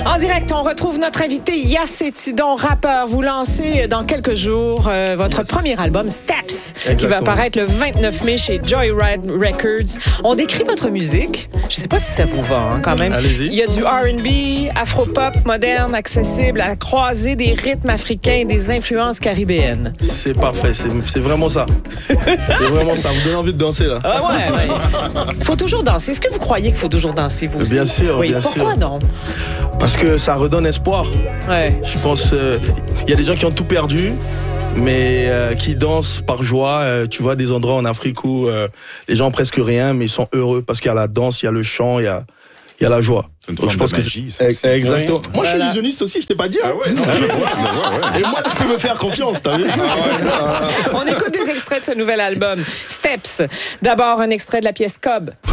En direct, on retrouve notre invité Yassé Tidon, rappeur. Vous lancez dans quelques jours votre premier album, Steps, qui va apparaître le 29 mai chez Joyride Records. On décrit votre musique. Je ne sais pas si ça vous va quand même. Allez-y. Il y a du R&B, afro-pop, moderne, accessible, à la croisée des rythmes africains et des influences caribéennes. C'est parfait, c'est vraiment ça. C'est vraiment ça. Vous donne envie de danser là. Ah ouais. Faut toujours danser. Est-ce que vous croyez qu'il faut toujours danser, vous aussi? Bien sûr, oui. bien Pourquoi sûr. donc? Parce que ça redonne espoir. Ouais. Je pense, il y a des gens qui ont tout perdu, mais qui dansent par joie. Tu vois des endroits en Afrique où les gens ont presque rien, mais ils sont heureux parce qu'il y a la danse, il y a le chant, il y a la joie. Donc je pense que c'est exactement. Oui. Moi, je suis Voilà. illusionniste aussi, je t'ai pas dit. Ah ouais, non, je vois. Et moi, tu peux me faire confiance, t'as vu? On écoute des extraits de ce nouvel album, Steps. D'abord, un extrait de la pièce Cobb.